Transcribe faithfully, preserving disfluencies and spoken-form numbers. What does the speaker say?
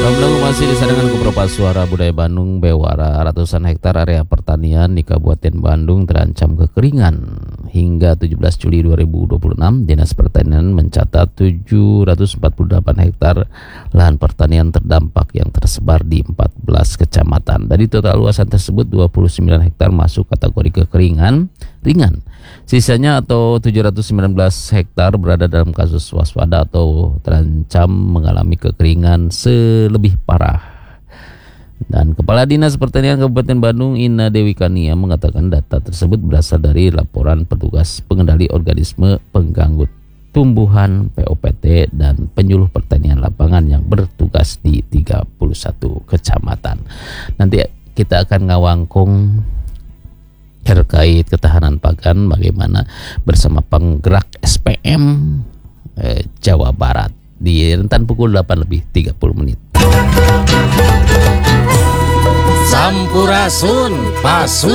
Lagu masih disarankan ke beberapa suara budaya Bandung Bewara. Ratusan hektar area pertanian di Kabupaten Bandung terancam kekeringan. Hingga tujuh belas Juli dua ribu dua puluh enam, Dinas Pertanian mencatat tujuh ratus empat puluh delapan hektar lahan pertanian terdampak yang tersebar di empat belas kecamatan. Dari total luasan tersebut, dua puluh sembilan hektar masuk kategori kekeringan ringan. Sisanya atau tujuh ratus sembilan belas hektar berada dalam kasus waspada atau terancam mengalami kekeringan selebih parah. Dan Kepala Dinas Pertanian Kabupaten Bandung Ina Dewi Kania mengatakan data tersebut berasal dari laporan petugas pengendali organisme pengganggu tumbuhan P O P T dan penyuluh pertanian lapangan yang bertugas di tiga puluh satu kecamatan. Nanti kita akan ngawangkung terkait ketahanan pakan bagaimana bersama penggerak S P M eh, Jawa Barat di rentan pukul delapan lebih tiga puluh menit. Sampurasun Pasun